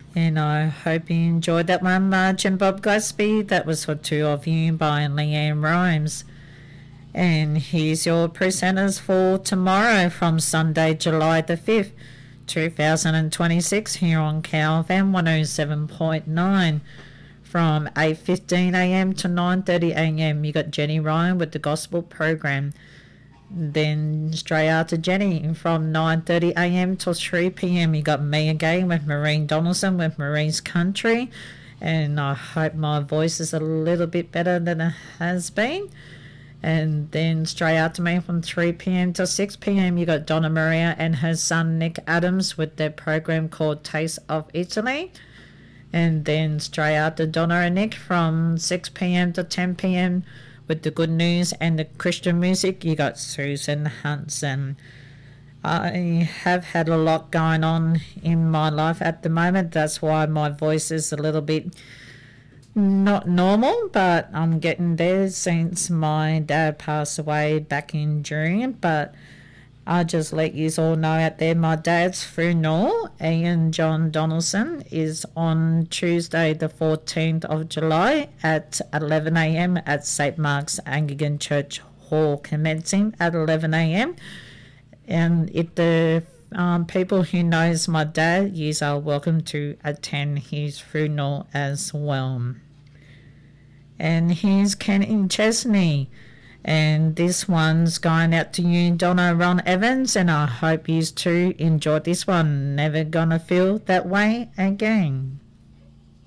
And I hope you enjoyed that one, Marge and Bob Gillespie. That was for Two of You by Leanne Rhymes. And here's your presenters for tomorrow from Sunday, July the 5th, 2026 here on Cow FM 107.9 from 8:15am to 9:30am. You got Jenny Ryan with the Gospel Program. Then straight after Jenny from 9:30am till 3pm you got me again with Maureen Donaldson with Marie's Country, and I hope my voice is a little bit better than it has been. And then straight after me from 3pm till 6pm you got Donna Maria and her son Nick Adams with their program called Taste of Italy. And then straight after Donna and Nick from 6pm to 10pm with the good news and the Christian music, you got Susan Hansen. I have had a lot going on in my life at the moment. That's why my voice is a little bit not normal, but I'm getting there since my dad passed away back in June. But I'll just let you all know out there, my dad's funeral, Ian John Donaldson, is on Tuesday the 14th of July at 11am at St. Mark's Anglican Church Hall, commencing at 11am. And if the people who knows my dad, you are welcome to attend his funeral as well. And here's Kenny Chesney. And this one's going out to you, Donna Ron Evans, and I hope you too enjoyed this one. Never gonna feel that way again.